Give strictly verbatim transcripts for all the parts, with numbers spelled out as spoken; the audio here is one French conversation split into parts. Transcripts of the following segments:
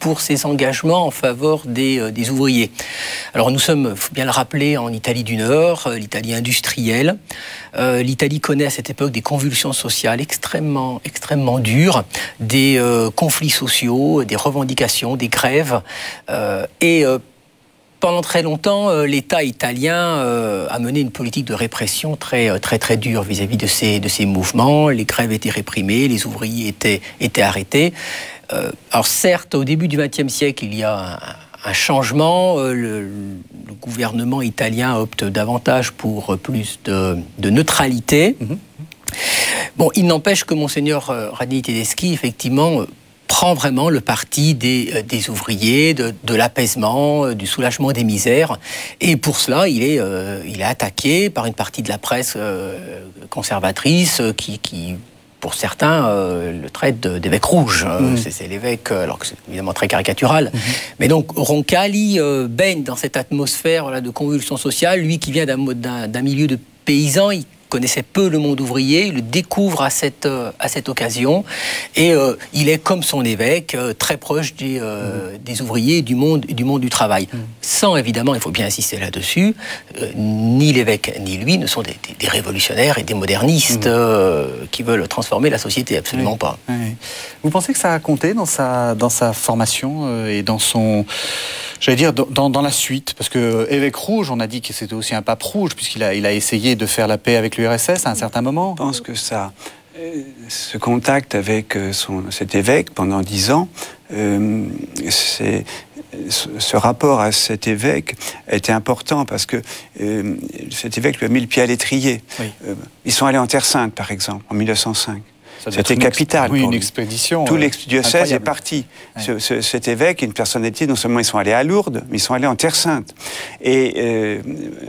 pour ses engagements en faveur des, euh, des ouvriers. Alors nous sommes, il faut bien le rappeler, en Italie du Nord, euh, l'Italie industrielle. Euh, L'Italie connaît à cette époque des convulsions sociales extrêmement, extrêmement dures, des euh, conflits sociaux, des revendications, des grèves. Euh, et euh, pendant très longtemps, euh, l'État italien euh, a mené une politique de répression très, très, très dure vis-à-vis de ces, de ces mouvements. Les grèves étaient réprimées, les ouvriers étaient, étaient arrêtés. Euh, alors certes, au début du vingtième siècle, il y a un, un changement. Euh, le, le gouvernement italien opte davantage pour plus de, de neutralité. Mmh. Bon, il n'empêche que Monseigneur Ranieri Tedeschi, effectivement, prend vraiment le parti des, des ouvriers, de, de l'apaisement, du soulagement des misères. Et pour cela, il est, euh, il est attaqué par une partie de la presse euh, conservatrice qui... qui pour certains, euh, le traite d'évêque rouge. Mmh. C'est l'évêque, alors que c'est évidemment très caricatural. Mmh. Mais donc, Roncalli euh, baigne dans cette atmosphère voilà, de convulsion sociale. Lui qui vient d'un milieu de paysans, il connaissait peu le monde ouvrier, il le découvre à cette, euh, à cette occasion. Et euh, il est, comme son évêque, euh, très proche des, euh, mmh. des ouvriers du monde, du monde du travail. Mmh. Sans, évidemment, il faut bien insister là-dessus, euh, ni l'évêque ni lui ne sont des, des, des révolutionnaires et des modernistes mmh. euh, qui veulent transformer la société, absolument oui. pas. Oui. Vous pensez que ça a compté dans sa, dans sa formation euh, et dans son... J'allais dire, dans, dans la suite, parce que évêque rouge, on a dit que c'était aussi un pape rouge, puisqu'il a, il a essayé de faire la paix avec l'U R S S à un certain moment. Je pense que ça, ce contact avec son, cet évêque pendant dix ans, euh, c'est... ce rapport à cet évêque était important parce que euh, cet évêque lui a mis le pied à l'étrier. Oui. Euh, ils sont allés en Terre Sainte, par exemple, en mille neuf cent cinq. C'était capital. Oui, pour une lui. expédition. Tout l'ex-diocèse est parti. Ouais. Ce, ce, cet évêque, une personnalité, non seulement ils sont allés à Lourdes, mais ils sont allés en Terre Sainte. Et euh,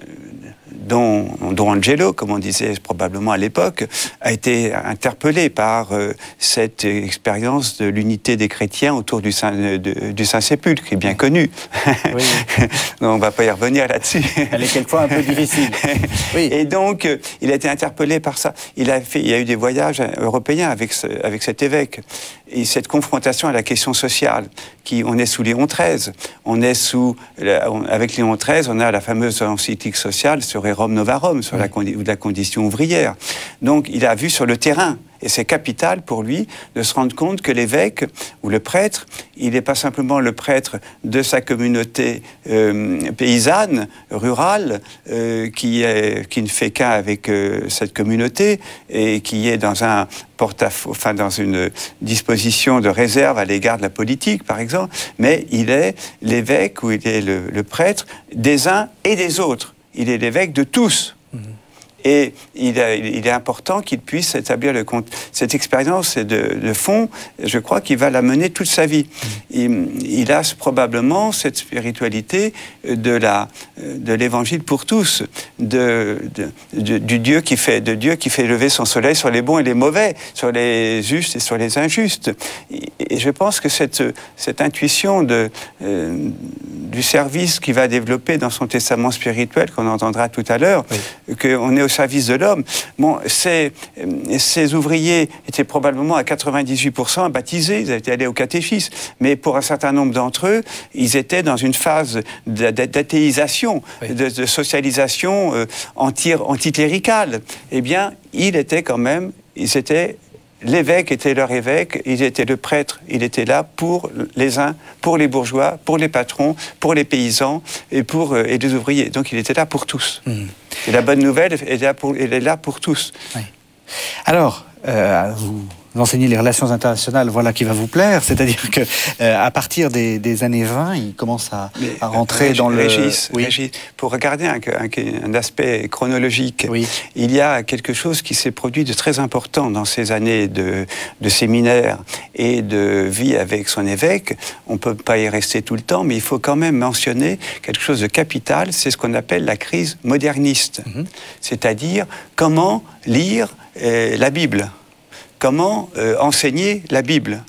dont, dont Angelo, comme on disait probablement à l'époque, a été interpellé par euh, cette expérience de l'unité des chrétiens autour du Saint, de, du Saint-Sépulcre, qui est bien connue. Oui. On ne va pas y revenir là-dessus. Elle est quelquefois un peu difficile. Oui. Et donc, euh, il a été interpellé par ça. Il a, fait, il y a eu des voyages européens avec, ce, avec cet évêque. Et cette confrontation à la question sociale, qui, on est sous Léon treize, on est sous, on, avec Léon treize, on a la fameuse encyclique sociale sur Rerum Novarum, sur oui. la, condi la condition ouvrière. Donc, il a vu sur le terrain, et c'est capital pour lui de se rendre compte que l'évêque ou le prêtre, il n'est pas simplement le prêtre de sa communauté euh, paysanne, rurale, euh, qui, est, qui ne fait qu'un avec euh, cette communauté et qui est dans un porte-à-faux, enfin dans une disposition de réserve à l'égard de la politique, par exemple, mais il est l'évêque ou il est le, le prêtre des uns et des autres. Il est l'évêque de tous. Mmh. Et il, a, il est important qu'il puisse établir le compte. Cette expérience de, de fond, je crois qu'il va la mener toute sa vie. Il, il a probablement cette spiritualité de, la, de l'évangile pour tous, de, de, de, du Dieu qui fait, de Dieu qui fait lever son soleil sur les bons et les mauvais, sur les justes et sur les injustes. Et, et je pense que cette, cette intuition de, euh, du service qu'il va développer dans son testament spirituel, qu'on entendra tout à l'heure, oui. qu'on est au service de l'homme. Bon, ces, ces ouvriers étaient probablement à quatre-vingt-dix-huit pour cent baptisés, ils étaient allés au catéchisme, mais pour un certain nombre d'entre eux, ils étaient dans une phase d'athéisation, oui. de, de socialisation euh, anti, anticléricale. Eh bien, il était quand même, ils étaient... L'évêque était leur évêque, il était le prêtre, il était là pour les uns, pour les bourgeois, pour les patrons, pour les paysans et pour euh, et les ouvriers. Donc il était là pour tous. Mmh. Et la bonne nouvelle, elle est là pour, elle est là pour tous. Oui. Alors, euh, vous enseignez les relations internationales, voilà qui va vous plaire, c'est-à-dire que euh, à partir des, des années vingt, il commence à, Mais, à rentrer Régis, dans le... Régis, oui. Régis, pour regarder un, un, un aspect chronologique, oui. il y a quelque chose qui s'est produit de très important dans ces années de, de séminaire et de vie avec son évêque. On ne peut pas y rester tout le temps, mais il faut quand même mentionner quelque chose de capital, c'est ce qu'on appelle la crise moderniste. Mm-hmm. C'est-à-dire comment lire euh, la Bible. Comment euh, enseigner la Bible.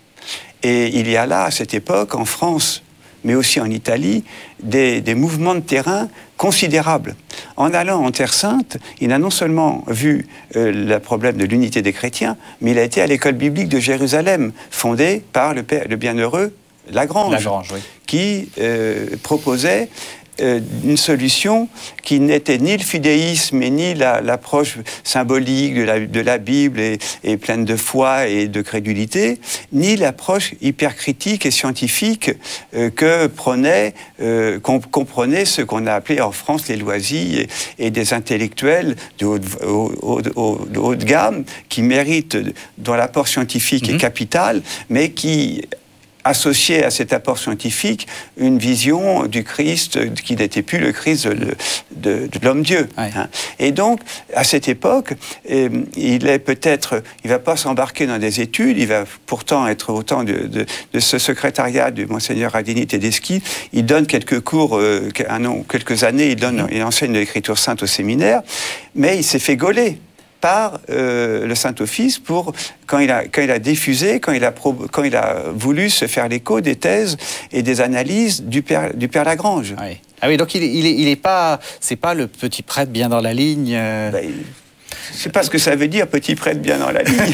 Et il y a là, à cette époque, en France, mais aussi en Italie, des, des mouvements de terrain considérables. En allant en Terre Sainte, il a non seulement vu euh, le problème de l'unité des chrétiens, mais il a été à l'école biblique de Jérusalem, fondée par le, père, le bienheureux Lagrange, Lagrange oui. qui euh, proposait euh, une solution qui n'était ni le fidéisme et ni la, l'approche symbolique de la, de la Bible et, et pleine de foi et de crédulité, ni l'approche hypercritique et scientifique euh, que prenait, euh, qu'on comprenait ce qu'on a appelé en France les loisirs et, et des intellectuels de haut, haut, haut, haut, de haut de gamme qui méritent, dont l'apport scientifique mmh. est capital, mais qui associé à cet apport scientifique une vision du Christ qui n'était plus le Christ de, de, de l'homme-dieu. Ouais. Hein. Et donc, à cette époque, euh, il est peut-être, il ne va pas s'embarquer dans des études, il va pourtant être au temps de, de, de ce secrétariat du Monseigneur Radini Tedeschi, il donne quelques cours, euh, un an, quelques années, il, donne, il enseigne l'écriture sainte au séminaire, mais il s'est fait gauler par euh, le Saint-Office pour, quand il a, quand il a diffusé, quand il a, pro, quand il a voulu se faire l'écho des thèses et des analyses du père, du père Lagrange. Oui. Ah oui, donc il, il, est, il est pas, c'est pas le petit prêtre bien dans la ligne euh... ben, je sais pas ce que ça veut dire, petit prêtre bien dans la ligne.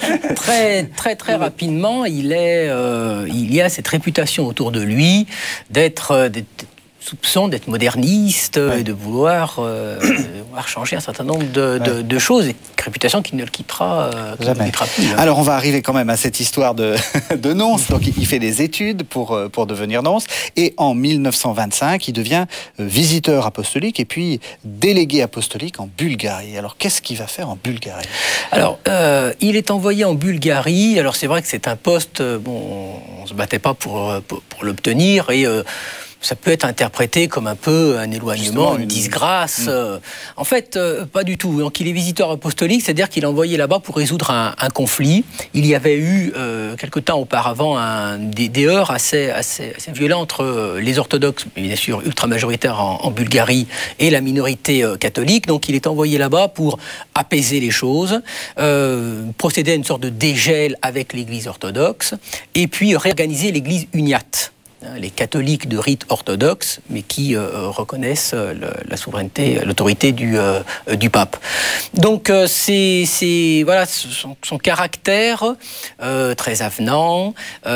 très, très, très rapidement, il, est, euh, il y a cette réputation autour de lui d'être... Euh, d'être soupçon d'être moderniste, ouais. et de vouloir, euh, de vouloir changer un certain nombre de, de, ouais. de choses, et une réputation qui ne le quittera, euh, qui ne le quittera plus. Hein. Alors on va arriver quand même à cette histoire de, de nonce. Donc il fait des études pour, pour devenir nonce, et en mille neuf cent vingt-cinq, il devient visiteur apostolique et puis délégué apostolique en Bulgarie. Alors qu'est-ce qu'il va faire en Bulgarie ? Alors euh, il est envoyé en Bulgarie. Alors c'est vrai que c'est un poste, bon, on ne se battait pas pour, pour, pour l'obtenir, et euh, ça peut être interprété comme un peu un éloignement, une, une disgrâce. Mmh. En fait, euh, pas du tout. Donc, il est visiteur apostolique, c'est-à-dire qu'il est envoyé là-bas pour résoudre un, un conflit. Il y avait eu, euh, quelque temps auparavant, un, des, des heurts assez, assez, assez violents entre les orthodoxes, bien sûr ultra-majoritaires en, en Bulgarie, et la minorité euh, catholique. Donc, il est envoyé là-bas pour apaiser les choses, euh, procéder à une sorte de dégel avec l'Église orthodoxe, et puis réorganiser l'Église uniate. Les catholiques de rite orthodoxe, mais qui euh, reconnaissent euh, le, la souveraineté, l'autorité du, euh, du pape. Donc euh, c'est, c'est voilà son, son caractère euh, très avenant.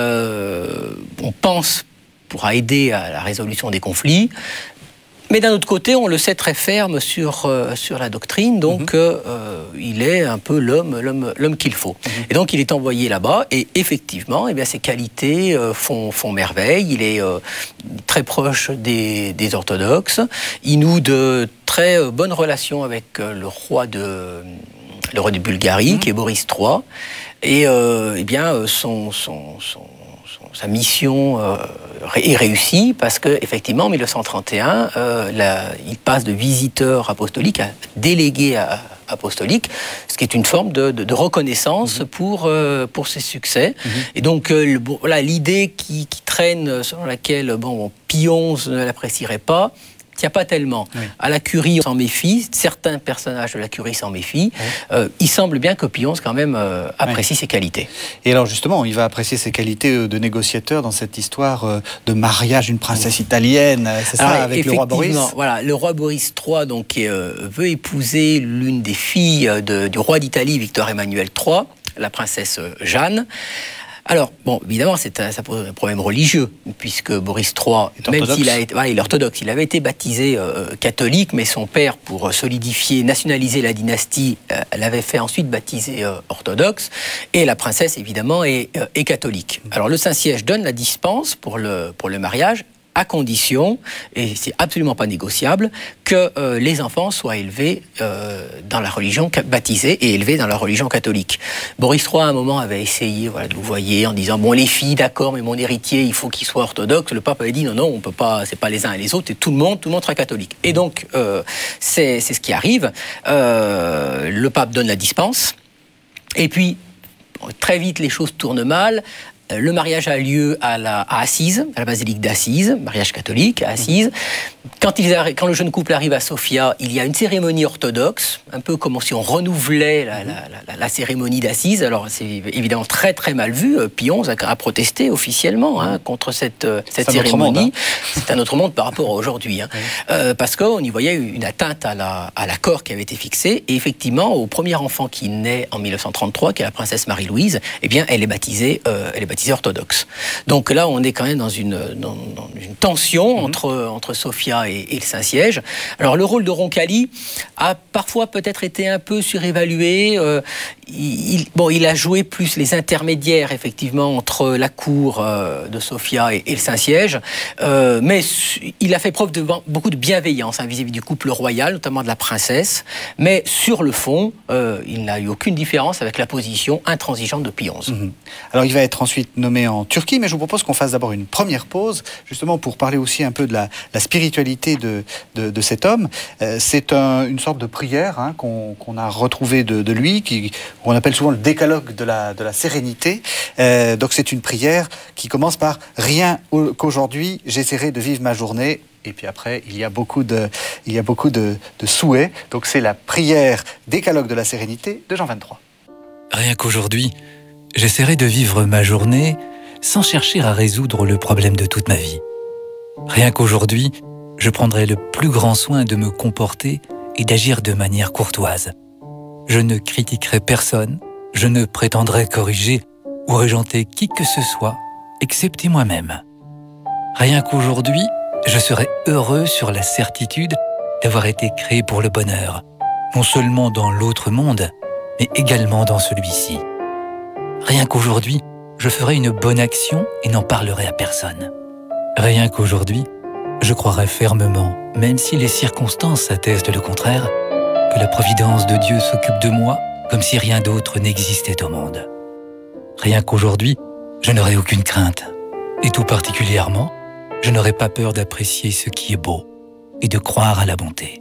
Euh, on pense pourra aider à la résolution des conflits. Mais d'un autre côté, on le sait très ferme sur, euh, sur la doctrine, donc mmh. euh, il est un peu l'homme, l'homme, l'homme qu'il faut. Mmh. Et donc il est envoyé là-bas, et effectivement, eh bien, ses qualités euh, font, font merveille. Il est euh, très proche des, des orthodoxes. Il noue de très euh, bonnes relations avec euh, le roi de, le roi de Bulgarie, mmh. qui est Boris trois. Et euh, eh bien, son... son, son sa mission euh, est réussie parce qu'effectivement, en mille neuf cent trente et un, euh, la, il passe de visiteur apostolique à délégué à, apostolique, ce qui est une forme de, de, de reconnaissance mmh. pour, euh, pour ses succès. Mmh. Et donc, euh, le, bon, voilà, l'idée qui, qui traîne, selon laquelle bon, Pie onze ne l'apprécierait pas, il n'y a pas tellement. Oui. À la Curie, on s'en méfie. Certains personnages de la Curie s'en méfient. Oui. Euh, il semble bien que Pie onze, quand même, euh, apprécie oui. ses qualités. Et alors, justement, il va apprécier ses qualités de négociateur dans cette histoire de mariage d'une princesse oui. italienne, c'est ça, alors, avec le roi Boris. Voilà, le roi Boris trois donc, euh, veut épouser l'une des filles de, du roi d'Italie, Victor Emmanuel trois, la princesse Jeanne. Alors, bon, évidemment, c'est un, ça pose un problème religieux, puisque Boris trois, même s'il a été, ouais, il est orthodoxe, il avait été baptisé euh, catholique, mais son père, pour solidifier, nationaliser la dynastie, euh, l'avait fait ensuite baptiser euh, orthodoxe, et la princesse, évidemment, est, euh, est catholique. Alors, le Saint-Siège donne la dispense pour le, pour le mariage, à condition, et c'est absolument pas négociable, que euh, les enfants soient élevés euh, dans la religion, baptisés et élevés dans la religion catholique. Boris trois, à un moment, avait essayé voilà, de vous voyez, en disant, bon, les filles, d'accord, mais mon héritier, il faut qu'il soit orthodoxe. Le pape avait dit, non, non, on peut pas, c'est pas les uns et les autres, et tout le monde, tout le monde sera catholique. Et donc, euh, c'est, c'est ce qui arrive. Euh, le pape donne la dispense, et puis, très vite, les choses tournent mal. Le mariage a lieu à, la, à Assise, à la basilique d'Assise, mariage catholique à Assise. Quand, ils arri- quand le jeune couple arrive à Sofia, il y a une cérémonie orthodoxe, un peu comme si on renouvelait la, la, la, la cérémonie d'Assise. Alors c'est évidemment très très mal vu. Pie onze a, a protesté officiellement hein, contre cette, cette cérémonie. Monde, hein. C'est un autre monde par rapport à aujourd'hui. Hein. Oui. Euh, parce qu'on y voyait une atteinte à, la, à l'accord qui avait été fixé. Et effectivement, au premier enfant qui naît en mille neuf cent trente-trois, qui est la princesse Marie-Louise, eh bien, elle est baptisée, euh, elle est baptisée baptisé orthodoxe. Donc là, on est quand même dans une, dans, dans une tension mmh. entre, entre Sophia et, et le Saint-Siège. Alors le rôle de Roncalli a parfois peut-être été un peu surévalué. Euh, il, bon, il a joué plus les intermédiaires, effectivement, entre la cour euh, de Sophia et, et le Saint-Siège. Euh, mais il a fait preuve de beaucoup de bienveillance hein, vis-à-vis du couple royal, notamment de la princesse. Mais sur le fond, euh, il n'a eu aucune différence avec la position intransigeante de Pie onze. Mmh. Alors il va être ensuite nommé en Turquie, mais je vous propose qu'on fasse d'abord une première pause, justement pour parler aussi un peu de la, la spiritualité de, de, de cet homme. Euh, c'est un, une sorte de prière hein, qu'on, qu'on a retrouvée de, de lui, qui, qu'on appelle souvent le décalogue de la, de la sérénité. Euh, donc c'est une prière qui commence par « Rien qu'aujourd'hui, j'essaierai de vivre ma journée ». Et puis après, il y a beaucoup de, il y a beaucoup de, de souhaits. Donc c'est la prière décalogue de la sérénité de Jean vingt-trois. Rien qu'aujourd'hui, j'essaierai de vivre ma journée sans chercher à résoudre le problème de toute ma vie. Rien qu'aujourd'hui, je prendrai le plus grand soin de me comporter et d'agir de manière courtoise. Je ne critiquerai personne, je ne prétendrai corriger ou régenter qui que ce soit, excepté moi-même. Rien qu'aujourd'hui, je serai heureux sur la certitude d'avoir été créé pour le bonheur, non seulement dans l'autre monde, mais également dans celui-ci. Rien qu'aujourd'hui, je ferai une bonne action et n'en parlerai à personne. Rien qu'aujourd'hui, je croirai fermement, même si les circonstances attestent le contraire, que la providence de Dieu s'occupe de moi comme si rien d'autre n'existait au monde. Rien qu'aujourd'hui, je n'aurai aucune crainte, et tout particulièrement, je n'aurai pas peur d'apprécier ce qui est beau et de croire à la bonté.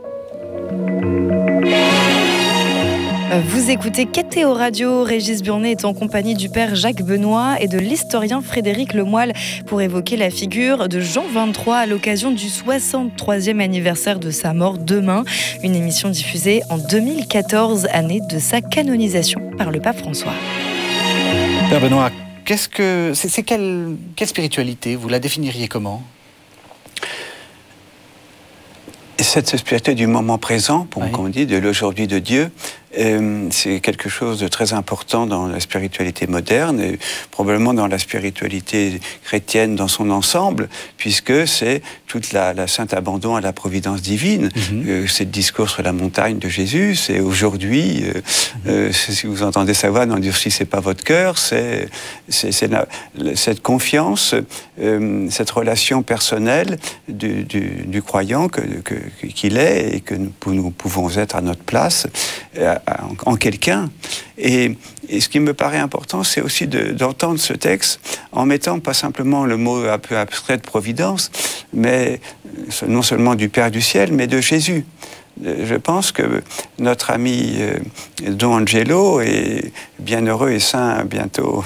Vous écoutez Kétéo Radio. Régis Burnet est en compagnie du père Jacques Benoît et de l'historien Frédéric Lemoyle pour évoquer la figure de Jean vingt-trois à l'occasion du soixante-troisième anniversaire de sa mort demain. Une émission diffusée en deux mille quatorze, année de sa canonisation par le pape François. Père Benoît, qu'est-ce que c'est, c'est quelle, quelle spiritualité? Vous la définiriez comment? Cette spiritualité du moment présent, pour oui. qu'on dit, de l'aujourd'hui de Dieu, euh, c'est quelque chose de très important dans la spiritualité moderne et probablement dans la spiritualité chrétienne dans son ensemble, puisque c'est toute la, la sainte abandon à la providence divine. Mm-hmm. Euh, c'est le discours sur la montagne de Jésus, c'est aujourd'hui, euh, mm-hmm. euh, c'est, si vous entendez sa voix, n'endurcissez pas votre cœur, c'est, c'est, c'est la, cette confiance, euh, cette relation personnelle du, du, du croyant que, que, qu'il est et que nous, nous pouvons être à notre place euh, en, en quelqu'un. Et, et ce qui me paraît important, c'est aussi de, d'entendre ce texte en mettant pas simplement le mot un peu abstrait de providence, mais non seulement du Père du ciel, mais de Jésus. Je pense que notre ami Don Angelo est bienheureux et saint bientôt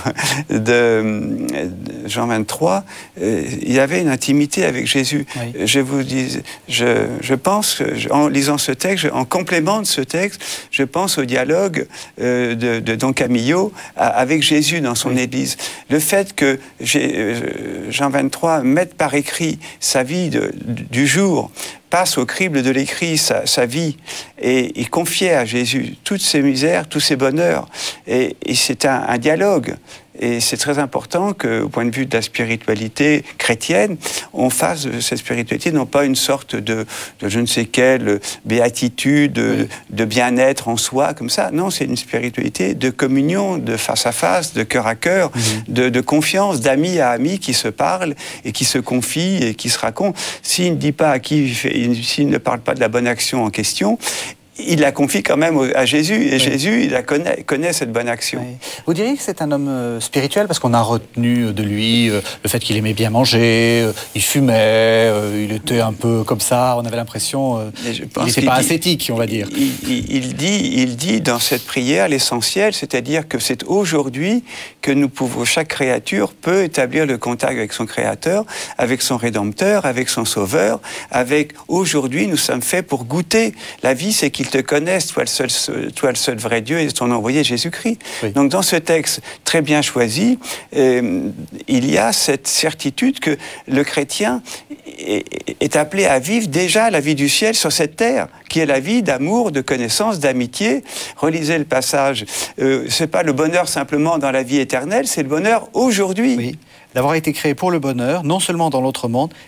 de Jean vingt-trois. Il y avait une intimité avec Jésus. Oui. Je vous dis, je, je pense, en lisant ce texte, en complément de ce texte, je pense au dialogue de, de Don Camillo avec Jésus dans son oui. Église. Le fait que Jean vingt-trois mette par écrit sa vie de, du jour, passe au crible de l'écrit sa, sa vie et il confiait à Jésus toutes ses misères, tous ses bonheurs. Et, et c'est un, un dialogue. Et c'est très important qu'au point de vue de la spiritualité chrétienne, on fasse de cette spiritualité non pas une sorte de, de je ne sais quelle béatitude, de, oui. de bien-être en soi, comme ça. Non, c'est une spiritualité de communion, de face à face, de cœur à cœur, mmh. de, de confiance, d'amis à amis qui se parlent et qui se confient et qui se racontent. S'il ne dit pas à qui, s'il ne parle pas de la bonne action en question, il la confie quand même à Jésus, et oui. Jésus, il la connaît, connaît cette bonne action. Oui. Vous diriez que c'est un homme euh, spirituel, parce qu'on a retenu de lui euh, le fait qu'il aimait bien manger, euh, il fumait, euh, il était un peu comme ça, on avait l'impression euh, qu'il n'était pas dit, ascétique, on va dire. Il, il, il, dit, il dit dans cette prière l'essentiel, c'est-à-dire que c'est aujourd'hui que nous pouvons, chaque créature peut établir le contact avec son Créateur, avec son Rédempteur, avec son Sauveur, avec aujourd'hui nous sommes faits pour goûter. La vie, c'est qu'ils te connaissent, toi le seul, toi le seul vrai Dieu et ton envoyé Jésus-Christ. Oui. Donc dans ce texte très bien choisi, euh, il y a cette certitude que le chrétien est appelé à vivre déjà la vie du ciel sur cette terre, qui est la vie d'amour, de connaissance, d'amitié. Relisez le passage. Euh, c'est pas le bonheur simplement dans la vie éternelle, c'est le bonheur aujourd'hui. Oui. D'avoir été créé pour le bonheur, non seulement dans l'autre monde,